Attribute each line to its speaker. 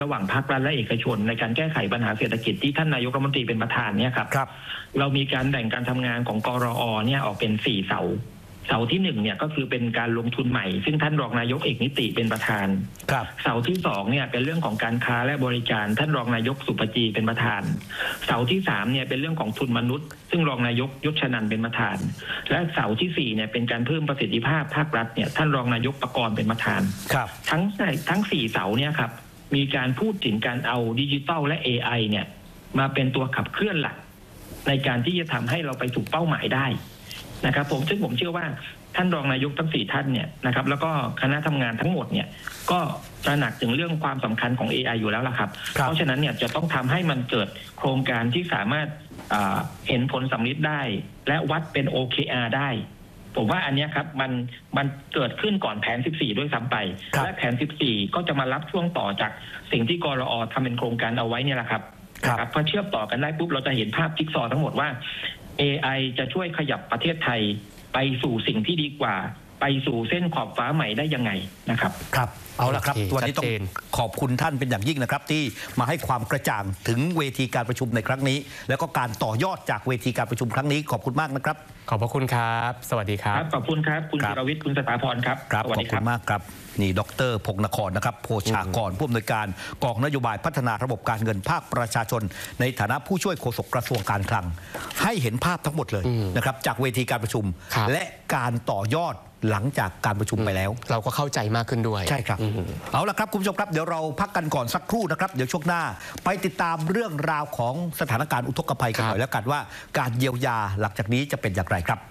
Speaker 1: ระหว่างภาครัฐและเอกชนในการแก้ไขปัญหาเศรษฐกิจที่ท่านนายกรัฐมนตรีเป็นประธานเนี่ยครับเรามีการแบ่งการทำงานของกรอเนี่ยออกเป็น4เสาที่1เนี่ยก็คือเป็นการลงทุนใหม่ซึ่งท่านรองนายกเอกนิติเป็นประธานเสาที่2เนี่ยเป็นเรื่องของการค้าและบริการท่านรองนายกสุปจีเป็นประธานเสาที่3เนี่ยเป็นเรื่องของทุนมนุษย์ซึ่งรองนายกยศนันท์เป็นประธานและเสาที่4เนี่ยเป็นการเพิ่มประสิทธิภาพภาครัฐเนี่ยท่านรองนายกประกรณ์เป็นประธานทั้ง4เสาเนี่ยครับมีการพูดถึงการเอาดิจิทัลและ AI เนี่ยมาเป็นตัวขับเคลื่อนหลักในการที่จะทำให้เราไปถูกเป้าหมายได้นะครับซึ่งผมเชื่อว่าท่านรองนายกทั้ง4ท่านเนี่ยนะครับแล้วก็คณะทำงานทั้งหมดเนี่ยก็ตระหนักถึงเรื่องความสำคัญของ AI อยู่แล้วล่ะครับเพราะฉะนั้นเนี่ยจะต้องทำให้มันเกิดโครงการที่สามารถเห็นผลสำลิดได้และวัดเป็น OKR ได้ผมว่าอันนี้ครับมันเกิดขึ้นก่อนแผน14ด้วยซ้ำไปและแผน14ก็จะมารับช่วงต่อจากสิ่งที่กรอทำเป็นโครงการเอาไว้เนี่ยแหละครับพอเชื่อมต่อกันได้ปุ๊บเราจะเห็นภาพจิ๊กซอว์ทั้งหมดว่า AI จะช่วยขยับประเทศไทยไปสู่สิ่งที่ดีกว่าไปสู่เส้นขอบฟ้าใหม่ได้ยังไงนะครับ
Speaker 2: เอาละครับวันนี้ต้องขอบคุณท่านเป็นอย่างยิ่งนะครับที่มาให้ความกระจ่างถึงเวทีการประชุมในครั้งนี้แล้วก็การต่อยอดจากเวทีการประชุมครั้งนี้ขอบคุณมากนะครับ
Speaker 3: ขอบพระคุณครับสวัสดีครับ
Speaker 1: ขอบคุณครับคุณจิรวิทย์คุณสถาพรครับ
Speaker 2: สวัสดีครับขอบคุณมากครับนี่ดร.พงษ์นครนะครับโภชากรผู้อำนวยการกองนโยบายพัฒนาระบบการเงินภาคประชาชนในฐานะผู้ช่วยโฆษกกระทรวงการคลังให้เห็นภาพทั้งหมดเลยนะครับจากเวทีการประชุมและการต่อยอดหลังจากการประชุมไปแล้ว
Speaker 3: เราก็เข้าใจมากขึ้นด้วย
Speaker 2: ใช่ครับเอาละครับคุณผู้ชมครับเดี๋ยวเราพักกันก่อนสักครู่นะครับเดี๋ยวช่วงหน้าไปติดตามเรื่องราวของสถานการณ์อุทกภัยกันหน่อยแล้วกันว่าการเยียวยาหลังจากนี้จะเป็นอย่างไรครับ